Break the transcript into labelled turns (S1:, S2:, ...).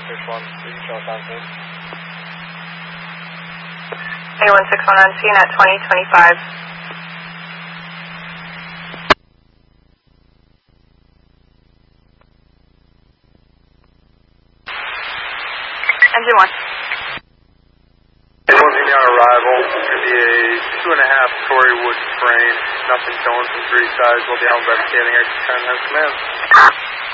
S1: 161, you can show us on scene.
S2: A161 on scene at 2025. Engine 1.
S1: A1 on arrival, it's going to be a 2.5 Tory wood frame, nothing showing from 3 sides. We'll be out investigating. Exit 10 has command.